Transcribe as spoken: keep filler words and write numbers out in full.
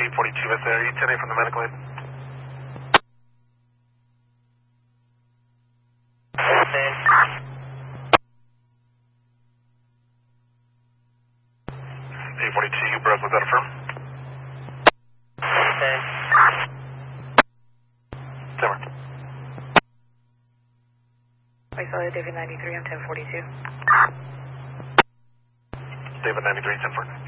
eight forty-two, is there? You ten eight from the medical aid? eight forty-two, you broke, was that affirm? Timber. I saw David ninety-three, I'm ten forty-two. David ninety-three, ten four.